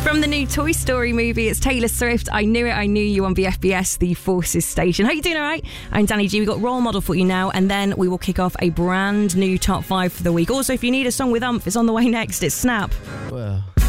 From the new Toy Story movie, it's Taylor Swift. I Knew It, I Knew You on BFBS, the Forces station. How you doing, all right? I'm Danny G. We've got Role Model for you now, and then we will kick off a brand new Top 5 for the week. Also, if you need a song with umph, it's on the way next. It's Snap. Well...